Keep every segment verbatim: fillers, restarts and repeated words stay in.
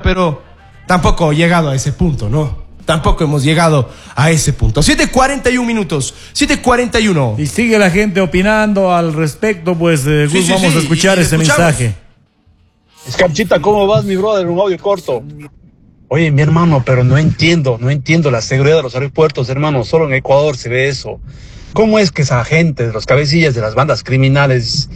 pero tampoco he llegado a ese punto, ¿no? Tampoco hemos llegado a ese punto. siete cuarenta y uno minutos. siete cuarenta y uno. Y sigue la gente opinando al respecto, pues eh, Sí, Gus, sí, vamos sí, a escuchar y ese escuchamos. mensaje. Escarchita, ¿cómo vas, mi brother? Un audio corto. Oye, mi hermano, pero no entiendo, no entiendo la seguridad de los aeropuertos, hermano. Solo en Ecuador se ve eso. ¿Cómo es que esa gente, los cabecillas de las bandas criminales,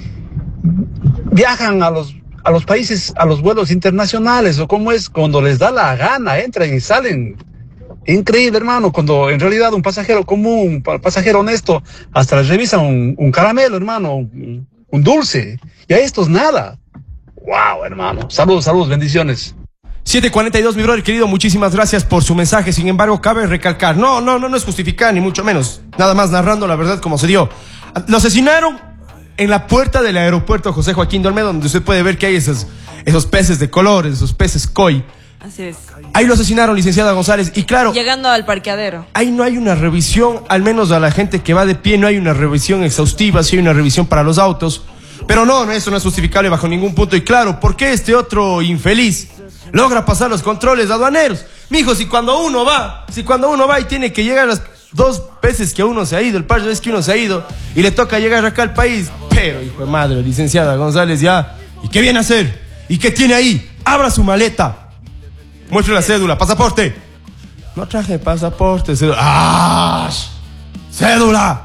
viajan a los, a los países, a los vuelos internacionales? ¿O cómo es cuando les da la gana, entran y salen? Increíble, hermano, cuando en realidad un pasajero común, un pasajero honesto, hasta les revisan un, un caramelo, hermano, un, un dulce. Y a estos nada. Wow, hermano. Saludos, saludos, bendiciones. siete cuarenta y dos, mi brother querido, muchísimas gracias por su mensaje. Sin embargo, cabe recalcar, no, no, no, no es justificar, ni mucho menos. Nada más narrando la verdad como se dio. Lo asesinaron en la puerta del aeropuerto José Joaquín de Olmedo, donde usted puede ver que hay esos, esos peces de colores, esos peces koi. Así es. Ahí lo asesinaron, licenciada González. Y claro, Llegando al parqueadero. ahí no hay una revisión, al menos a la gente que va de pie, no hay una revisión exhaustiva, sí hay una revisión para los autos. Pero no, no, eso no es justificable bajo ningún punto. Y claro, ¿por qué este otro infeliz logra pasar los controles aduaneros? Mijo, si cuando uno va, si cuando uno va y tiene que llegar las dos veces que uno se ha ido, el par de veces que uno se ha ido, y le toca llegar acá al país, pero hijo de madre, licenciada González, ya, ¿y qué viene a hacer? ¿Y qué tiene ahí? Abra su maleta. Muestre la cédula, pasaporte. No traje pasaporte, cédula. ¡Ah! ¡Cédula!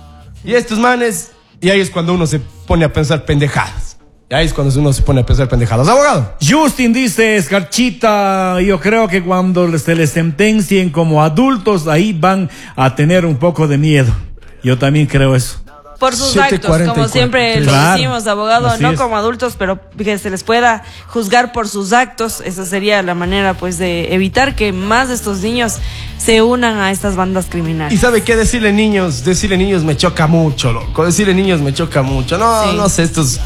Y estos manes, y ahí es cuando uno se pone a pensar pendejadas. Y ahí es cuando uno se pone a pensar pendejadas. Abogado. Justin dice, Escarchita, yo creo que cuando se les sentencien como adultos, ahí van a tener un poco de miedo. Yo también creo eso. Por sus siete actos, cuarenta y como cuatro. siempre lo Claro. decimos, abogado, Así no es. como adultos, pero que se les pueda juzgar por sus actos. Esa sería la manera, pues, de evitar que más de estos niños se unan a estas bandas criminales. Y sabe qué decirle niños, decirle niños me choca mucho, loco. Decirle niños me choca mucho. No, Sí. no sé, estos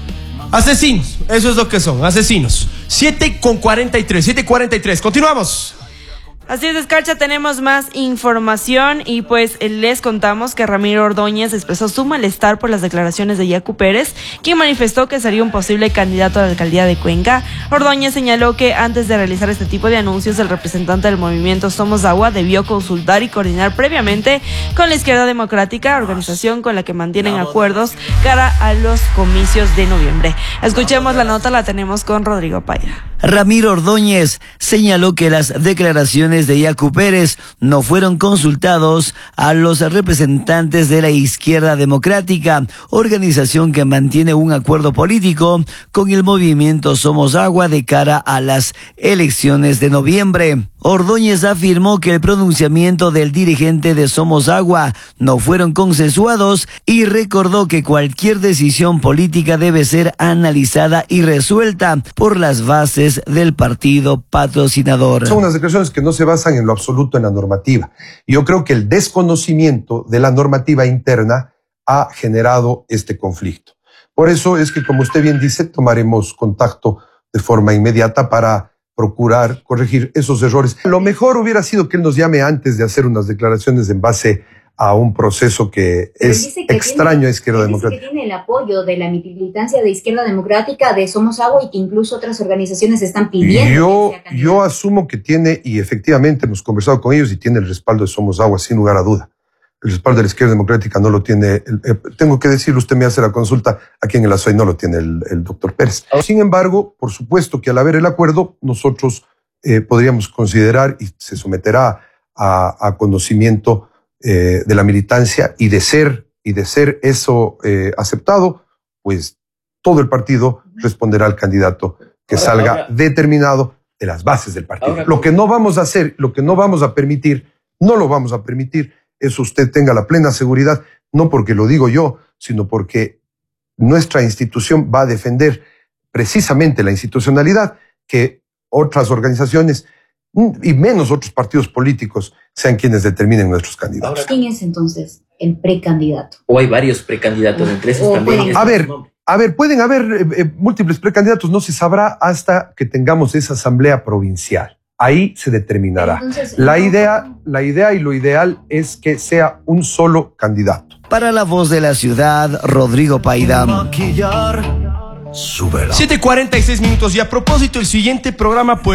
asesinos, eso es lo que son, asesinos. siete con cuarenta y tres, siete cuarenta y tres. Continuamos. Así es, Escarcha, tenemos más información y pues les contamos que Ramiro Ordóñez expresó su malestar por las declaraciones de Yacu Pérez, quien manifestó que sería un posible candidato a la alcaldía de Cuenca. Ordóñez señaló que antes de realizar este tipo de anuncios, el representante del movimiento Somos Agua debió consultar y coordinar previamente con la Izquierda Democrática, organización con la que mantienen acuerdos cara a los comicios de noviembre. Escuchemos la nota, la tenemos con Rodrigo Paya. Ramiro Ordóñez señaló que las declaraciones de Yacu Pérez no fueron consultados a los representantes de la Izquierda Democrática, organización que mantiene un acuerdo político con el movimiento Somos Agua de cara a las elecciones de noviembre. Ordóñez afirmó que el pronunciamiento del dirigente de Somos Agua no fueron consensuados y recordó que cualquier decisión política debe ser analizada y resuelta por las bases del partido patrocinador. Son unas declaraciones que no se basan en lo absoluto en la normativa. Yo creo que el desconocimiento de la normativa interna ha generado este conflicto. Por eso es que, como usted bien dice, tomaremos contacto de forma inmediata para procurar corregir esos errores. Lo mejor hubiera sido que él nos llame antes de hacer unas declaraciones en base a un proceso que Pero es dice que extraño tiene, a Izquierda dice Democrática. que tiene el apoyo de la militancia de Izquierda Democrática, de Somos Agua, y que incluso otras organizaciones están pidiendo. Yo, que sea candidato. yo asumo que tiene, y efectivamente hemos conversado con ellos, y tiene el respaldo de Somos Agua, sin lugar a duda. El respaldo de la Izquierda Democrática no lo tiene. El, eh, tengo que decirlo, usted me hace la consulta, aquí en el Azoy no lo tiene el, el doctor Pérez. Sin embargo, por supuesto que al haber el acuerdo, nosotros eh, podríamos considerar, y se someterá a, a conocimiento eh, de la militancia, y de ser, y de ser eso eh, aceptado, pues todo el partido responderá al candidato que Ahora, salga ahora, determinado de las bases del partido. ahora, Lo que no vamos a hacer, lo que no vamos a permitir, no lo vamos a permitir, eso usted tenga la plena seguridad, no porque lo digo yo, sino porque nuestra institución va a defender precisamente la institucionalidad, que otras organizaciones y menos otros partidos políticos sean quienes determinen nuestros candidatos. ¿Quién es entonces el precandidato? O hay varios precandidatos, entre esos O también. pueden- A ver, a ver, pueden haber eh, eh, múltiples precandidatos, no se sabrá hasta que tengamos esa asamblea provincial. Ahí se determinará. Entonces, La no- idea, la idea y lo ideal es que sea un solo candidato. Para La Voz de la Ciudad, Rodrigo Paidam. siete cuarenta y seis minutos. Y a propósito, el siguiente programa, pues.